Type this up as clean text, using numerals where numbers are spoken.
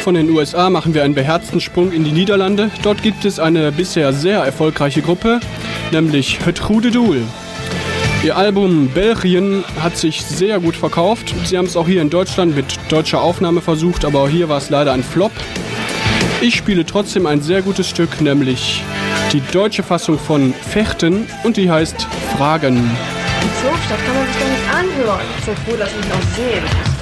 Von den USA machen wir einen beherzten Sprung in die Niederlande. Dort gibt es eine bisher sehr erfolgreiche Gruppe, nämlich Het Goede Doel. Ihr Album Belgien hat sich sehr gut verkauft. Sie haben es auch hier in Deutschland mit deutscher Aufnahme versucht, aber hier war es leider ein Flop. Ich spiele trotzdem ein sehr gutes Stück, nämlich die deutsche Fassung von Fechten und die heißt Fragen. Die Zoofstadt kann man sich doch nicht anhören. Ich bin froh, dass ich mich auch sehen muss.